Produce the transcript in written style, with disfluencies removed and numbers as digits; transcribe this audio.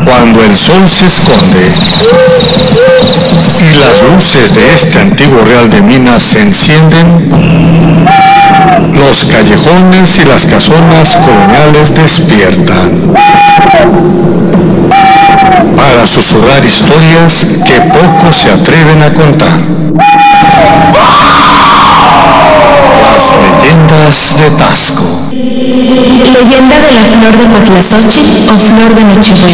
Cuando el sol se esconde y las luces de este antiguo Real de Minas se encienden, los callejones y las casonas coloniales despiertan para susurrar historias que pocos se atreven a contar. Las leyendas de Taxco. Leyenda de la flor de Cuatlaxóchitl o flor de Nochebuena.